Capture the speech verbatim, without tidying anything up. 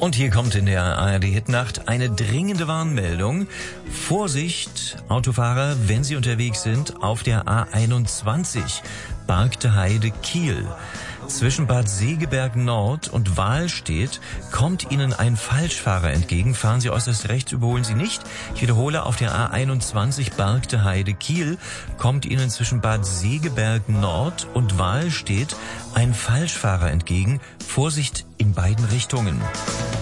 Und hier kommt in der A R D-Hitnacht eine dringende Warnmeldung. Vorsicht, Autofahrer, wenn Sie unterwegs sind, auf der A einundzwanzig, Bargte Heide Kiel. Zwischen Bad Segeberg Nord und Wahlstedt kommt Ihnen ein Falschfahrer entgegen. Fahren Sie äußerst rechts, überholen Sie nicht. Ich wiederhole, auf der A einundzwanzig Bargte Heide Kiel kommt Ihnen zwischen Bad Segeberg Nord und Wahlstedt ein Falschfahrer entgegen. Vorsicht in beiden Richtungen.